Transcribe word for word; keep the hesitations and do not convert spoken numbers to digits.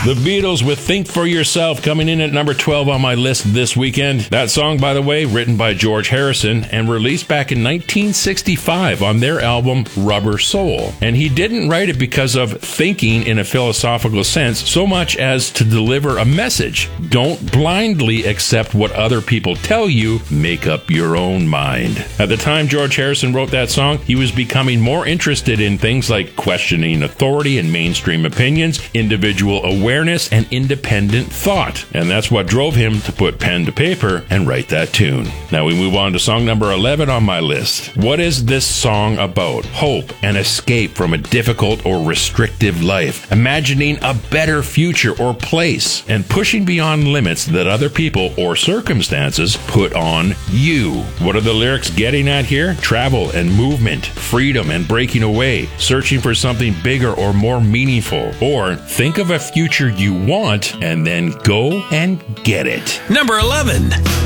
The Beatles with Think for Yourself coming in at number twelve on my list this weekend. That song, by the way, written by George Harrison and released back in nineteen sixty-five on their album Rubber Soul. And he didn't write it because of thinking in a philosophical sense so much as to deliver a message. Don't blindly accept what other people tell you. Make up your own mind. At the time George Harrison wrote that song, he was becoming more interested in things like questioning authority and mainstream opinions, individual awareness, and independent thought. And that's what drove him to put pen to paper and write that tune. Now we move on to song number eleven on my list. What is this song about? Hope and escape from a difficult or restrictive life, imagining a better future or place, and pushing beyond limits that other people or circumstances put on you. What are the lyrics getting at here? Travel and movement, freedom and breaking away, searching for something bigger or more meaningful, or think of a future you want and then go and get it. Number eleven.